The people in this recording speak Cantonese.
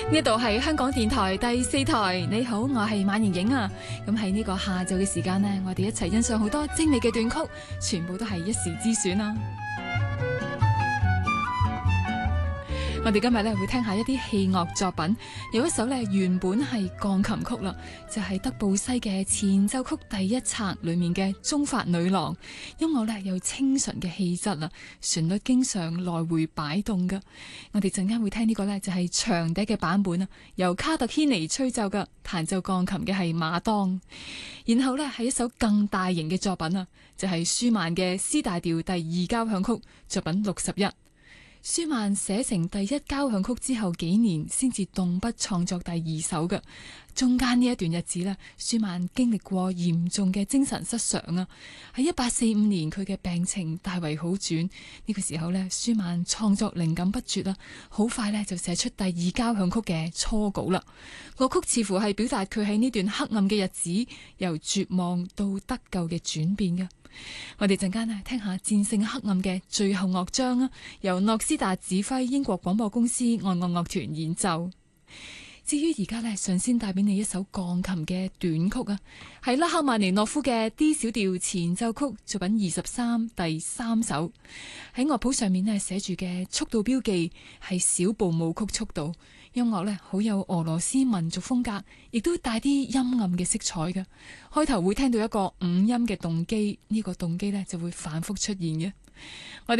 呢度係香港電台第4台，你好，我係馬盈盈啊。咁喺呢個下晝嘅時間呢，我哋一齊欣賞好多精美嘅段曲，全部都係一時之選啊。我哋今日咧會聽下一啲器樂作品，有一首咧原本係鋼琴曲啦，就係德布西嘅前奏曲第一冊裏面嘅中法女郎。音樂咧有清純嘅氣質啦，旋律經常來回擺動噶。我哋陣間會聽呢個咧就係長笛嘅版本啊，由卡特軒尼吹奏噶，彈奏鋼琴嘅係馬當。然後咧係一首更大型嘅作品啊，就係舒曼嘅 C 大調第2交響曲作品61。舒曼寫成第1交響曲之後幾年先至動筆創作第2首嘅，中間呢一段日子呢，舒曼經歷過嚴重嘅精神失常啊。喺1845年佢嘅病情大為好轉，呢個時候呢，舒曼創作靈感不絕啦，好快呢就寫出第2交響曲嘅初稿啦。樂曲似乎係表達佢喺呢段黑暗嘅日子由絕望到得救嘅轉變嘅。我哋陣間呢聽下戰勝黑暗嘅最後樂章啊，由諾斯達指揮英國廣播公司愛樂樂團演奏。至於而家呢，上先帶俾你一首鋼琴嘅短曲啊，係拉赫曼尼諾夫嘅 D 小調前奏曲作品23第3首。喺樂譜上面呢寫住嘅速度標記係小步舞曲速度。音樂呢好有俄羅斯民族風格，亦都帶啲陰暗嘅色彩嘅。開頭會聽到一個5音嘅動機，呢個動機呢就會反覆出現嘅。我哋